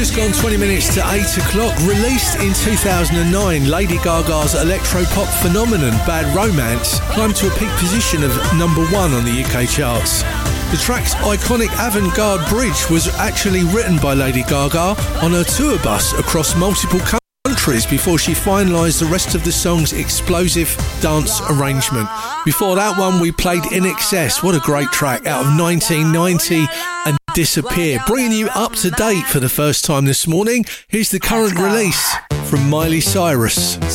Just gone 20 minutes to 8 o'clock. Released in 2009, Lady Gaga's electro-pop phenomenon Bad Romance climbed to a peak position of #1 on the UK charts. The track's iconic avant-garde bridge was actually written by Lady Gaga on her tour bus across multiple countries before she finalised the rest of the song's explosive dance arrangement. Before that one, we played In Excess. What a great track out of 1990 and Disappear. Bringing you up to date for the first time this morning. Here's the current release from Miley Cyrus.